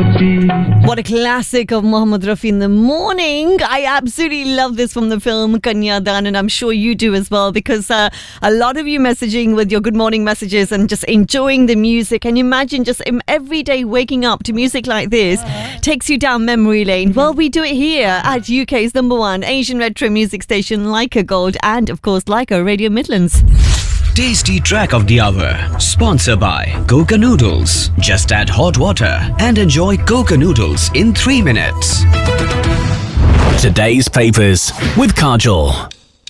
What a classic of Mohammed Rafi in the morning. I absolutely love this from the film Kanyadan, and I'm sure you do as well, because a lot of you messaging with your good morning messages and just enjoying the music. And imagine just every day waking up to music like this takes you down memory lane. Well, we do it here at UK's #1 Asian retro music station, Leica Gold, and of course Leica Radio Midlands. Tasty track of the hour, sponsored by Coca Noodles. Just add hot water and enjoy Coca Noodles in 3 minutes. Today's papers with Kajol.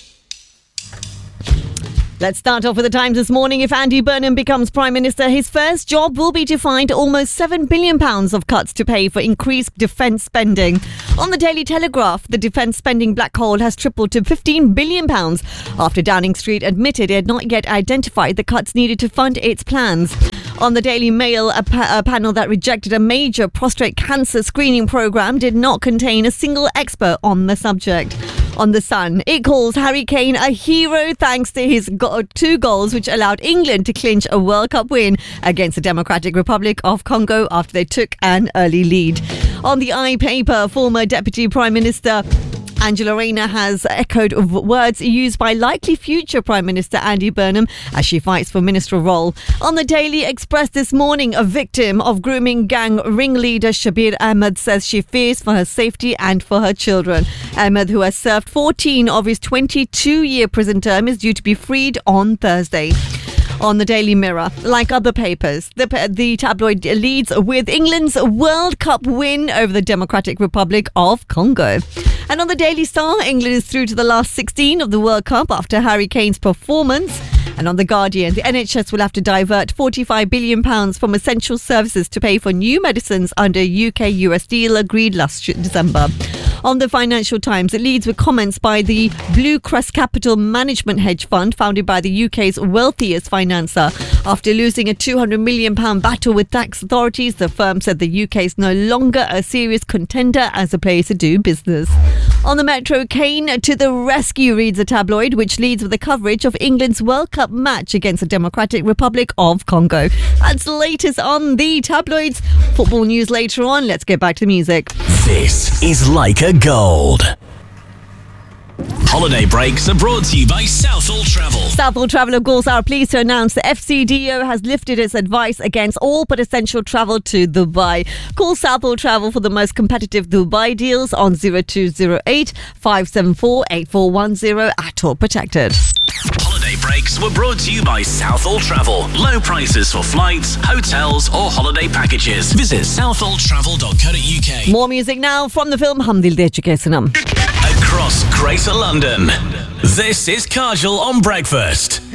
Let's start off with the Times this morning. If Andy Burnham becomes Prime Minister, his first job will be to find almost £7 billion of cuts to pay for increased defence spending. On the Daily Telegraph, the defence spending black hole has tripled to £15 billion after Downing Street admitted it had not yet identified the cuts needed to fund its plans. On the Daily Mail, a panel that rejected a major prostate cancer screening programme did not contain a single expert on the subject. On The Sun, it calls Harry Kane a hero thanks to his 2 goals which allowed England to clinch a World Cup win against the Democratic Republic of Congo after they took an early lead. On the iPaper, former Deputy Prime Minister Angela Rayner has echoed words used by likely future Prime Minister Andy Burnham as she fights for ministerial role. On the Daily Express this morning, a victim of grooming gang ringleader Shabir Ahmed says she fears for her safety and for her children. Ahmed, who has served 14 of his 22-year prison term, is due to be freed on Thursday. On the Daily Mirror, like other papers, the tabloid leads with England's World Cup win over the Democratic Republic of Congo. And on the Daily Star, England is through to the last 16 of the World Cup after Harry Kane's performance. And on The Guardian, the NHS will have to divert £45 billion from essential services to pay for new medicines under a UK-US deal agreed last December. On the Financial Times, it leads with comments by the Blue Crest Capital Management hedge fund founded by the UK's wealthiest financer. After losing a £200 million battle with tax authorities, the firm said the UK is no longer a serious contender as a place to do business. On the Metro, Kane to the rescue, reads the tabloid, which leads with the coverage of England's World Cup match against the Democratic Republic of Congo. That's the latest on the tabloids. Football news later on. Let's get back to the music. This is Leica Gold. Holiday breaks are brought to you by Southall Travel. Southall Travel, of course, are pleased to announce the FCDO has lifted its advice against all but essential travel to Dubai. Call Southall Travel for the most competitive Dubai deals on 0208 574 8410 at all protected. Holiday breaks were brought to you by Southall Travel. Low prices for flights, hotels or holiday packages. Visit southalltravel.co.uk. More music now from the film Hum Dil De Chuke Sanam. Across Greater London, this is Kajol on Breakfast.